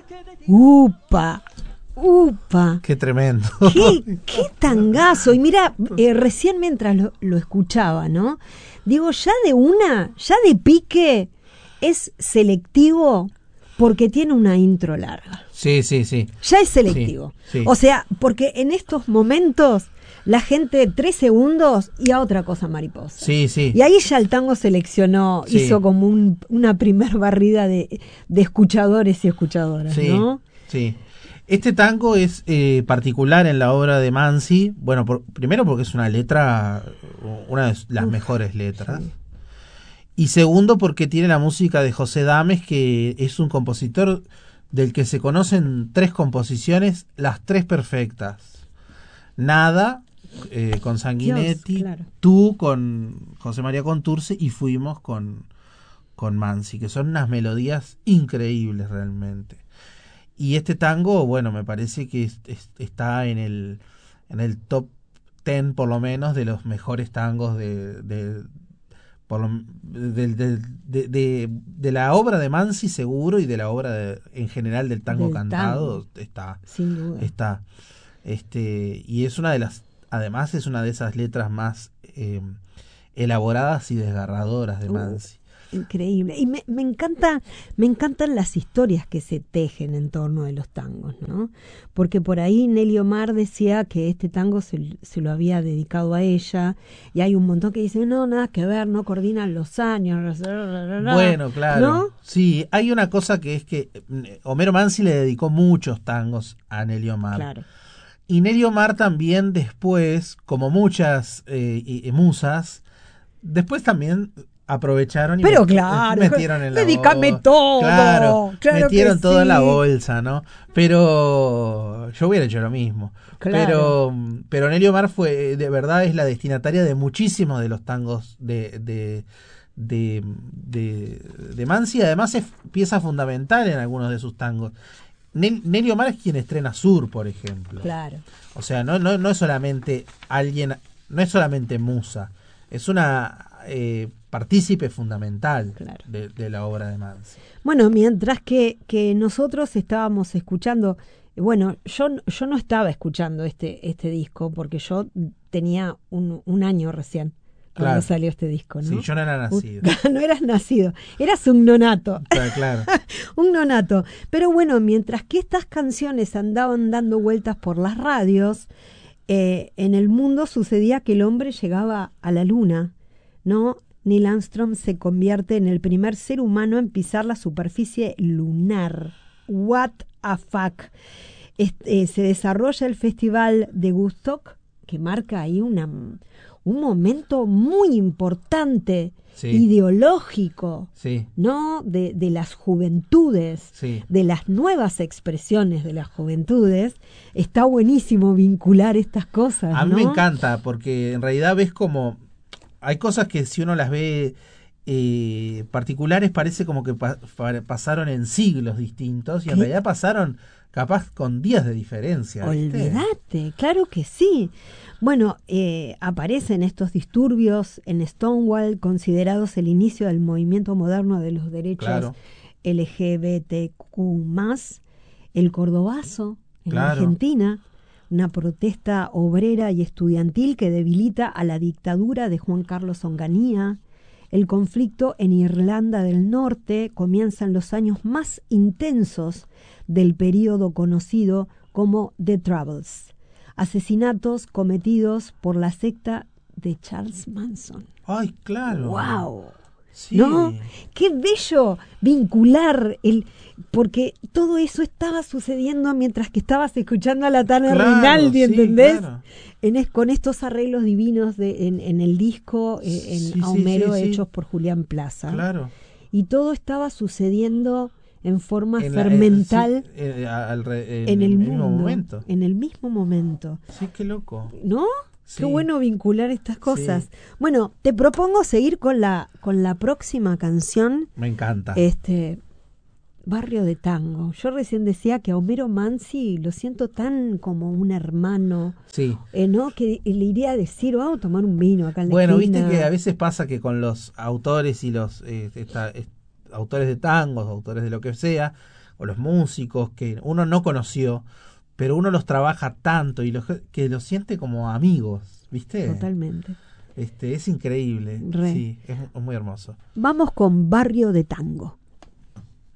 Upa. Upa. Qué tremendo. Qué tangazo. Y mira, recién mientras lo escuchaba, ¿no? Digo, ya de pique es selectivo porque tiene una intro larga. Sí. Ya es selectivo. Sí. O sea, porque en estos momentos la gente 3 segundos y a otra cosa mariposa. Sí. Y ahí ya el tango seleccionó, Sí. hizo como una primer barrida de escuchadores y escuchadoras, ¿no? Sí. Este tango es particular en la obra de Mansi, bueno, primero porque es una letra, una de las mejores letras, sí. Y segundo porque tiene la música de José Dames, que es un compositor del que se conocen 3 composiciones, las 3 perfectas. Nada, con Sanguinetti, Dios, claro. Tú con José María Contursi y Fuimos con Mansi, que son unas melodías increíbles realmente. Y este tango, bueno, me parece que está en el top 10 por lo menos de los mejores tangos de la obra de Mansi seguro, y de la obra en general del tango cantado. Está, sin duda. Está. Y es además es una de esas letras más elaboradas y desgarradoras de Mansi. Increíble. Y me encantan las historias que se tejen en torno de los tangos, ¿no? Porque por ahí Nelly Omar decía que este tango se lo había dedicado a ella, y hay un montón que dicen, no, nada que ver, no coordinan los años. Bueno, claro. ¿No? Sí, hay una cosa que es que Homero Mansi le dedicó muchos tangos a Nelly Omar. Claro. Y Nelly Omar también después, como muchas musas, después también aprovecharon y metieron en la dedícame bolsa. todo. Claro, metieron todo en la sí. bolsa, ¿no? Pero yo hubiera hecho lo mismo. Claro. Pero Nelly Omar de verdad es la destinataria de muchísimos de los tangos de Mansi. Además es pieza fundamental en algunos de sus tangos. Nelly Omar es quien estrena Sur, por ejemplo. Claro. O sea, no es solamente alguien, no es solamente musa, es una partícipe fundamental, claro, de la obra de Mansi. Bueno, mientras que nosotros estábamos escuchando, bueno, yo no estaba escuchando este disco porque yo tenía un año recién cuando salió este disco, ¿no? Sí, yo no era nacido. No eras nacido, eras un nonato. Claro. Un nonato. Pero bueno, mientras que estas canciones andaban dando vueltas por las radios, en el mundo sucedía que el hombre llegaba a la luna, ¿no? Neil Armstrong se convierte en el primer ser humano en pisar la superficie lunar. What a fuck. Se desarrolla el Festival de Woodstock, que marca ahí un momento muy importante, sí, ideológico, sí, ¿no? De las juventudes, sí, de las nuevas expresiones de las juventudes. Está buenísimo vincular estas cosas, A mí ¿no? me encanta, porque en realidad ves como hay cosas que si uno las ve particulares parece como que pasaron en siglos distintos, y en realidad pasaron capaz con días de diferencia, ¿viste? Olvídate, claro que sí. Bueno, aparecen estos disturbios en Stonewall, considerados el inicio del movimiento moderno de los derechos LGBTQ+, el Cordobazo en Argentina, una protesta obrera y estudiantil que debilita a la dictadura de Juan Carlos Onganía. El conflicto en Irlanda del Norte comienza en los años más intensos del período conocido como The Troubles. Asesinatos cometidos por la secta de Charles Manson. ¡Ay, claro! ¡Wow! Sí. ¿No? ¡Qué bello vincular porque todo eso estaba sucediendo mientras que estabas escuchando a la Tana Rinaldi, ¿entendés? Claro. Con estos arreglos divinos en el disco, a Homero, hechos por Julián Plaza. Claro. Y todo estaba sucediendo en forma fermental en el mundo, mismo momento. En el mismo momento. Sí, qué loco. ¿No? Sí. Qué bueno vincular estas cosas. Sí. Bueno, te propongo seguir con la próxima canción. Me encanta. Barrio de Tango. Yo recién decía que a Homero Mansi lo siento tan como un hermano. Sí. ¿No? Que le iría a decir, vamos a tomar un vino acá en la esquina. Viste que a veces pasa que con los autores y los autores de tangos, autores de lo que sea, o los músicos que uno no conoció, pero uno los trabaja tanto y que los siente como amigos, ¿viste? Totalmente. Es increíble. Re. Sí, es muy hermoso. Vamos con Barrio de Tango.